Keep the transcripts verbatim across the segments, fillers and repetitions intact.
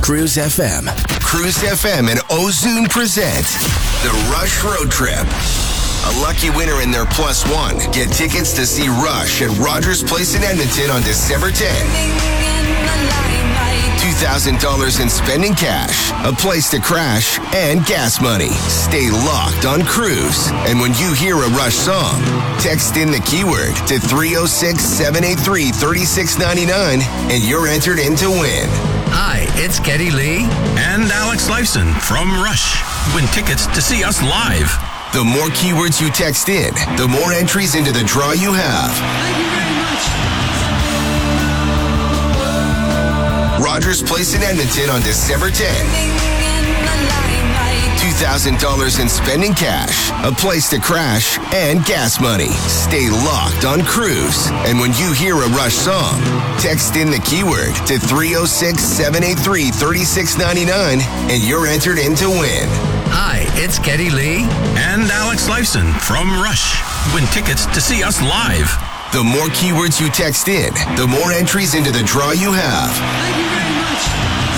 Cruise F M. Cruise F M and Ozune present the Rush Road Trip. A lucky winner in their plus one. Get tickets to see Rush at Rogers Place in Edmonton on December tenth. two thousand dollars in spending cash, a place to crash, and gas money. Stay locked on Cruise. And when you hear a Rush song, text in the keyword to three oh six, seven eight three, three six nine nine and you're entered in to win. Hi, it's Geddy Lee and Alex Lifeson from Rush. Win tickets to see us live. The more keywords you text in, the more entries into the draw you have. Thank you very much. Rogers Place in Edmonton on December tenth. two thousand dollars in spending cash, a place to crash, and gas money. Stay locked on Cruise. And when you hear a Rush song, text in the keyword to three oh six, seven eight three, three six nine nine and you're entered in to win. Hi, it's Geddy Lee and Alex Lifeson from Rush. Win tickets to see us live. The more keywords you text in, the more entries into the draw you have. Thank you very much.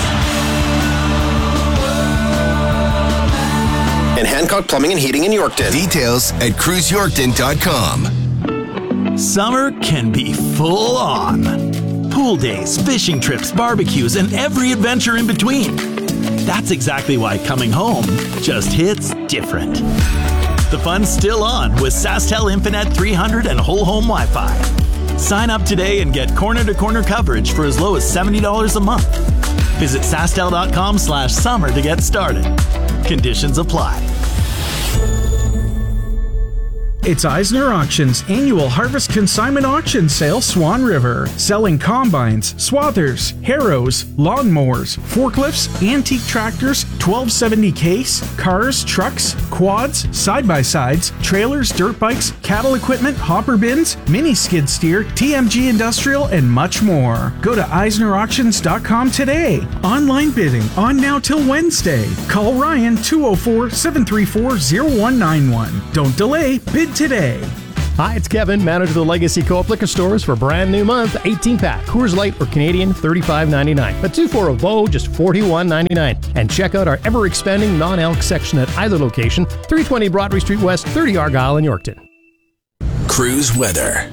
And Hancock Plumbing and Heating in Yorkton. Details at cruise yorkton dot com. Summer can be full on. Pool days, fishing trips, barbecues, and every adventure in between. That's exactly why coming home just hits different. The fun's still on with SaskTel Infinet three hundred and whole home Wi-Fi. Sign up today and get corner-to-corner coverage for as low as seventy dollars a month. Visit sastel.com slash summer to get started. Conditions apply. It's Eisner Auctions annual Harvest Consignment Auction Sale, Swan River. Selling combines, swathers, harrows, lawnmowers, forklifts, antique tractors, twelve seventy case, cars, trucks, quads, side-by-sides, trailers, dirt bikes, cattle equipment, hopper bins, mini skid steer, T M G Industrial, and much more. Go to eisner auctions dot com today. Online bidding on now till Wednesday. Call Ryan two oh four, seven three four, oh one nine one. Don't delay, bid today. Hi, it's Kevin, manager of the Legacy Co-op Liquor Stores. For a brand new month, eighteen pack Coors Light or Canadian, thirty-five ninety-nine. A two for a Voe, just forty-one ninety-nine. And check out our ever-expanding non-alc section at either location, three twenty Broadway Street West, thirty Argyle in Yorkton. Cruise weather.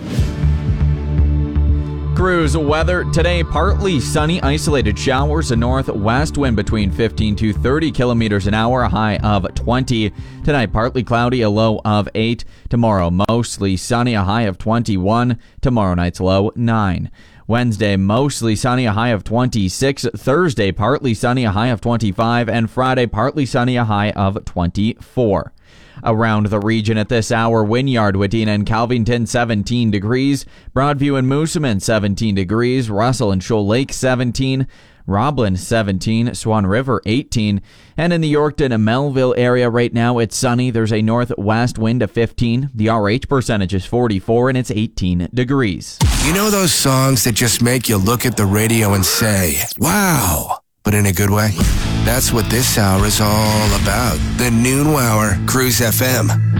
Cruise weather today, partly sunny, isolated showers, a northwest wind between fifteen to thirty kilometers an hour, a high of twenty. Tonight, partly cloudy, a low of eight. Tomorrow, mostly sunny, a high of twenty-one. Tomorrow night's low, nine. Wednesday, mostly sunny, a high of twenty-six. Thursday, partly sunny, a high of twenty-five. And Friday, partly sunny, a high of twenty-four. Around the region at this hour, Wynyard, Wadena, and Calvington, seventeen degrees. Broadview and Moosomin, seventeen degrees. Russell and Shoal Lake, seventeen. Roblin, seventeen. Swan River, eighteen. And in the Yorkton and Melville area right now, it's sunny. There's a northwest wind of fifteen. The R H percentage is forty-four, and it's eighteen degrees. You know those songs that just make you look at the radio and say, wow, but in a good way? That's what this hour is all about. The Noon Hour, Cruise F M.